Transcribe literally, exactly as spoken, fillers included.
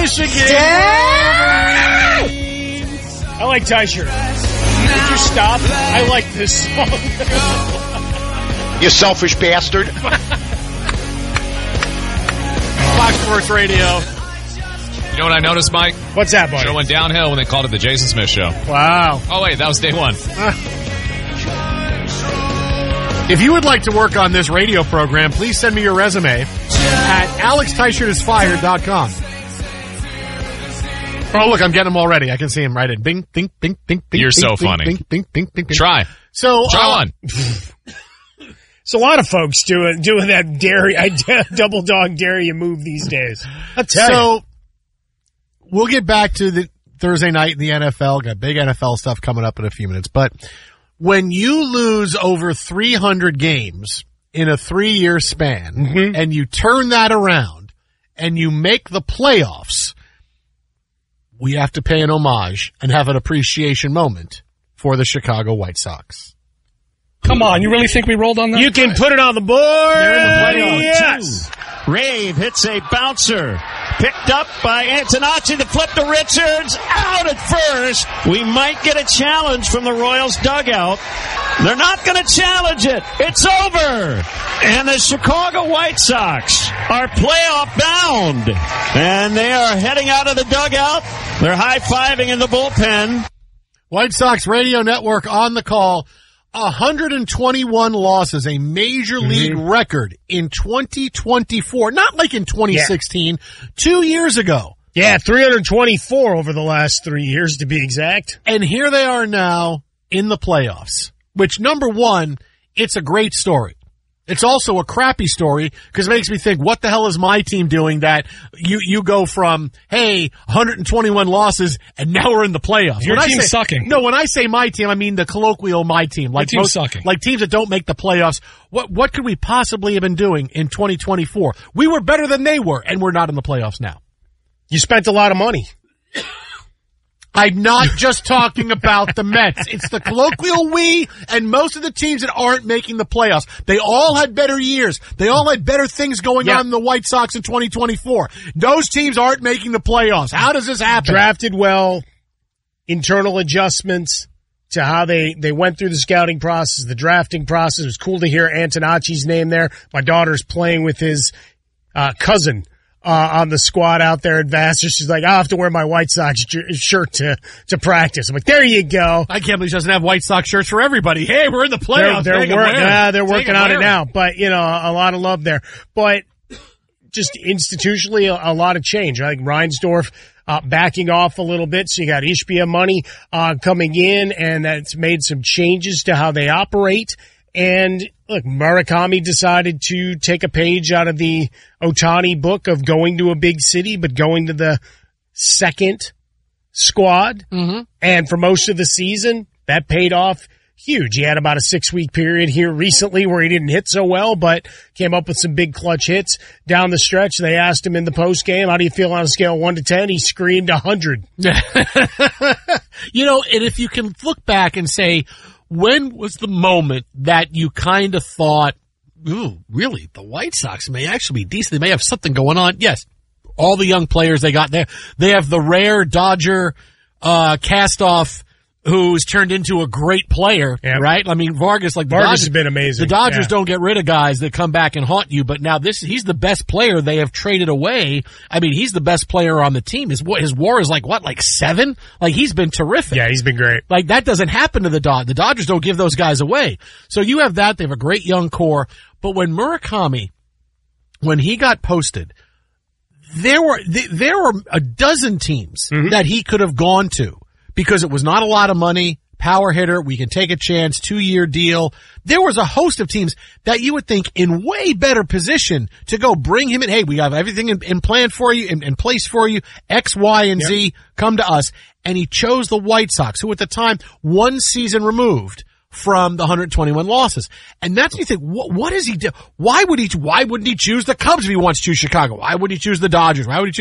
Michigan. I like Teicher. Would you stop? I like this song. You selfish bastard. Fox Sports Radio. You know what I noticed, Mike? What's that, buddy? Show went downhill when they called it the Jason Smith Show. Wow. Oh, wait, that was day one. If you would like to work on this radio program, please send me your resume at alex teichert is fired dot com. Oh, look, I'm getting them already. I can see them right in. Bing, bing, bing, bing, bing. You're bing, so bing, funny. Bing, bing, bing, bing, bing. Try. So, Try uh, one. It's a lot of folks doing doing that dairy, I double dog dare you move these days. I'll tell so, you. We'll get back to the Thursday night in the N F L. Got big N F L stuff coming up in a few minutes. But when you lose over three hundred games in a three-year span, Mm-hmm. and you turn that around and you make the playoffs, we have to pay an homage and have an appreciation moment for the Chicago White Sox. Come on, you really think we rolled on that? You can put it on the board. They're in the playoffs, Yes. Rave hits a bouncer. Picked up by Antonacci. The flip to Richards. Out at first. We might get a challenge from the Royals dugout. They're not going to challenge it. It's over. And the Chicago White Sox are playoff bound. And they are heading out of the dugout. They're high-fiving in the bullpen. White Sox Radio Network on the call. one hundred twenty-one losses, a major league Mm-hmm. record in twenty twenty-four. Not like in twenty sixteen, yeah. two years ago. Yeah, three hundred twenty-four over the last three years to be exact. And here they are now in the playoffs, which, number one, it's a great story. It's also a crappy story because it makes me think, what the hell is my team doing that you, you go from, hey, one hundred twenty-one losses and now we're in the playoffs. Your when team's I say, sucking. No, when I say my team, I mean the colloquial my team. Like team's most, sucking. Like teams that don't make the playoffs. What, what could we possibly have been doing in twenty twenty-four? We were better than they were and we're not in the playoffs now. You spent a lot of money. I'm not just talking about the Mets. It's the colloquial we and most of the teams that aren't making the playoffs. They all had better years. They all had better things going Yeah. on in the White Sox in twenty twenty-four. Those teams aren't making the playoffs. How does this happen? Drafted well, internal adjustments to how they, they went through the scouting process, the drafting process. It was cool to hear Antonacci's name there. My daughter's playing with his uh, cousin uh, on the squad out there at Vassar. She's like, I'll have to wear my White Sox j- shirt to, to practice. I'm like, there you go. I can't believe she doesn't have White Sox shirts for everybody. Hey, we're in the They're, playoffs. they're, Take 'em, wor- wear 'em. yeah, they're Take working 'em, on wear it 'em. now. But, you know, a lot of love there. But just institutionally, a, a lot of change. I think Reinsdorf uh, backing off a little bit. So you got Ishbia money uh, coming in, and that's made some changes to how they operate. And look, Murakami decided to take a page out of the Ohtani book of going to a big city, but going to the second squad. Mm-hmm. And for most of the season, that paid off huge. He had about a six-week period here recently where he didn't hit so well, but came up with some big clutch hits down the stretch. They asked him in the postgame, how do you feel on a scale of one to ten? He screamed one hundred. You know, and if you can look back and say, when was the moment that you kind of thought, ooh, really, the White Sox may actually be decent. They may have something going on. Yes, all the young players they got there. They have the rare Dodger uh cast-off who's turned into a great player, Yep. right? I mean, Vargas, like the Vargas Dodgers, has been amazing. The Dodgers Yeah. don't get rid of guys that come back and haunt you, but now this, he's the best player they have traded away. I mean, he's the best player on the team. His, his WAR is like, what, like seven? Like, he's been terrific. Yeah, he's been great. Like, that doesn't happen to the Dodgers. The Dodgers don't give those guys away. So you have that. They have a great young core. But when Murakami, when he got posted, there were, there were a dozen teams Mm-hmm. that he could have gone to because it was not a lot of money. Power hitter, we can take a chance, two-year deal. There was a host of teams that you would think in way better position to go bring him in. Hey, we have everything in, in plan for you, in, in place for you, X, Y, and Yep. Z, come to us. And he chose the White Sox, who at the time, one season removed from the one hundred twenty-one losses. And that's when you think, what, what does he do? Why would he, why wouldn't he choose the Cubs if he wants to choose Chicago? Why would he choose the Dodgers? Why would he choose